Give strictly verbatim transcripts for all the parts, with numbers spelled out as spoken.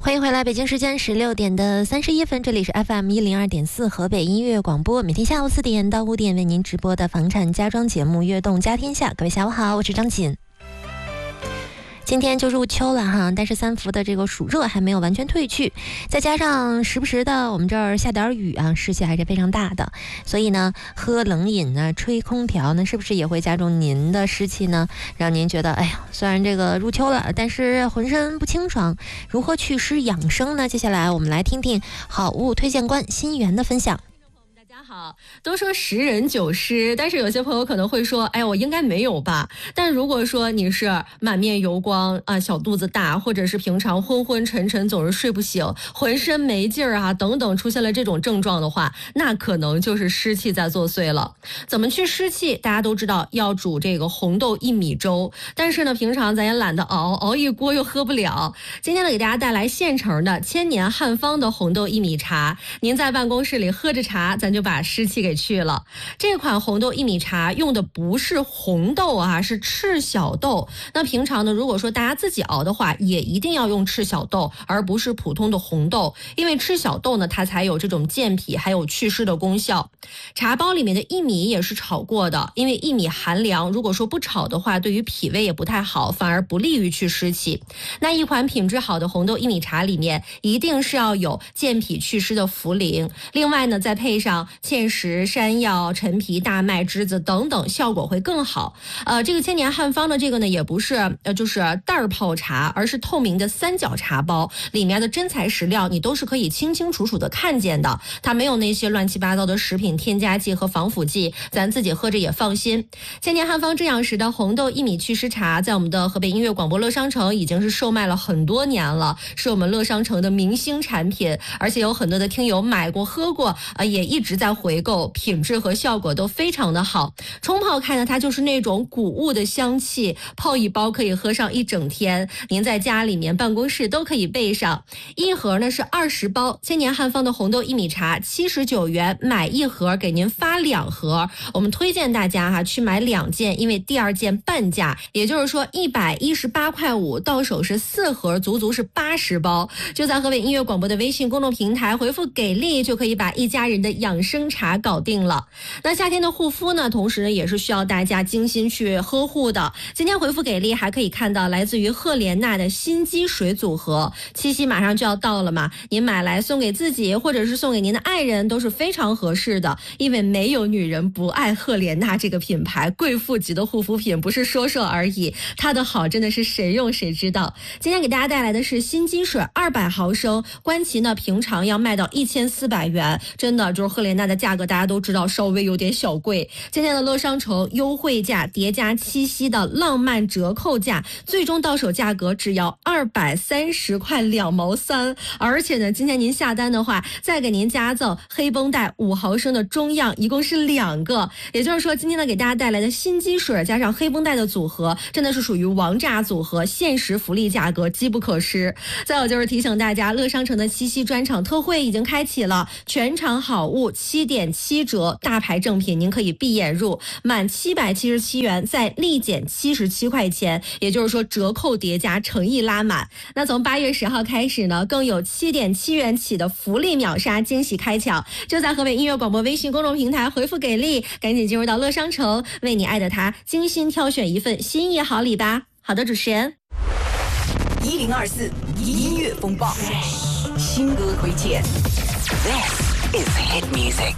欢迎回来，北京时间十六点的三十一分，这里是 F M 一零二点四河北音乐广播，每天下午四点到五点为您直播的房产家装节目《悦动家天下》。各位下午好，我是张琴。今天就入秋了哈，但是三伏的这个暑热还没有完全退去，再加上时不时的我们这儿下点雨啊，湿气还是非常大的，所以呢，喝冷饮呢，吹空调呢，是不是也会加重您的湿气呢？让您觉得，哎呀，虽然这个入秋了，但是浑身不清爽。如何祛湿养生呢？接下来我们来听听好物推荐官新源的分享。 大家好，都说十人九湿，但是有些朋友可能会说，哎，我应该没有吧？但如果说你是满面油光啊，小肚子大，或者是平常昏昏沉沉，总是睡不醒，浑身没劲儿啊，等等，出现了这种症状的话，那可能就是湿气在作祟了。怎么去湿气？大家都知道要煮这个红豆薏米粥，但是呢，平常咱也懒得熬，熬一锅又喝不了。今天呢，给大家带来现成的千年汉方的红豆薏米茶，您在办公室里喝着茶，咱就把湿气给去了。这款红豆薏米茶用的不是红豆啊，是赤小豆。那平常呢，如果说大家自己熬的话，也一定要用赤小豆，而不是普通的红豆，因为赤小豆呢，它才有这种健脾还有祛湿的功效。茶包里面的薏米也是炒过的，因为薏米寒凉，如果说不炒的话，对于脾胃也不太好，反而不利于去湿气。那一款品质好的红豆薏米茶里面，一定是要有健脾祛湿的茯苓，另外呢，再配上芡实、山药、陈皮、大麦、栀子等等，效果会更好。呃，这个千年汉方的这个呢，也不是呃就是袋儿泡茶，而是透明的三角茶包，里面的真材实料你都是可以清清楚楚的看见的，它没有那些乱七八糟的食品添加剂和防腐剂，咱自己喝着也放心。千年汉方正养时的红豆薏米祛湿茶，在我们的河北音乐广播乐商城已经是售卖了很多年了，是我们乐商城的明星产品，而且有很多的听友买过喝过，呃，也一直在回购，品质和效果都非常的好。冲泡开呢，它就是那种谷物的香气，泡一包可以喝上一整天，您在家里面、办公室都可以备上。一盒呢是二十包，千年汉方的红豆薏米茶七十九元，买一盒给您发两盒。我们推荐大家哈、啊、去买两件，因为第二件半价，也就是说一百一十八块五，到手是四盒，足足是八十包。就在河北音乐广播的微信公众平台回复给力，就可以把一家人的养生茶搞定了。那夏天的护肤呢，同时也是需要大家精心去呵护的。今天回复给力还可以看到来自于赫莲娜的心肌水组合，七夕马上就要到了嘛，您买来送给自己或者是送给您的爱人都是非常合适的，因为没有女人不爱赫莲娜这个品牌，贵妇级的护肤品不是说说而已，它的好真的是谁用谁知道。今天给大家带来的是心肌水二百毫升，官旗呢平常要卖到一千四百元，真的就是赫莲娜的价格大家都知道稍微有点小贵。今天的乐商城优惠价叠加七夕的浪漫折扣价，最终到手价格只要二百三十块两毛三，而且呢，今天您下单的话，再给您加赠黑绷带五毫升的中样，一共是两个。也就是说，今天呢给大家带来的心肌水加上黑绷带的组合，真的是属于王炸组合，限时福利价格，机不可失。再有就是提醒大家，乐商城的七夕专场特惠已经开启了，全场好物七点七折，大牌正品您可以闭眼入，满七百七十七元再立减七十七块钱，也就是说折扣叠加，诚意拉满。那从八月十号开始呢，更有七点七元起的福利秒杀惊喜开抢，就在河北音乐广播微信公众平台回复给力，赶紧进入到乐商城，为你爱的他精心挑选一份心意好礼吧。好的，主持人。 一零二四音乐风暴，新歌推荐。This is hit music。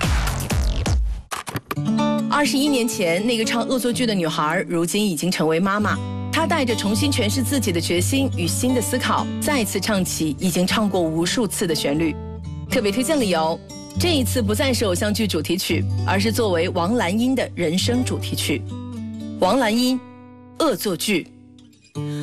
二十一年前，那个唱恶作剧的女孩，如今已经成为妈妈。她带着重新诠释自己的决心与新的思考，再一次唱起已经唱过无数次的旋律。特别推荐理由，这一次不再是偶像剧主题曲，而是作为王蓝英的人生主题曲。王蓝英，恶作剧。